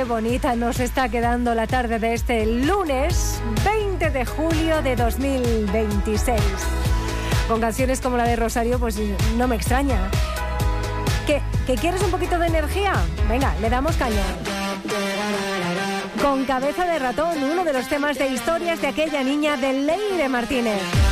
bonita nos está quedando la tarde de este lunes 20 de julio de 2026. Con canciones como la de Rosario, pues no me extraña. ¿Que quieres un poquito de energía? Venga, le damos caña. Con Cabeza de ratón, uno de los temas de Historias de aquella niña de Leire Martínez.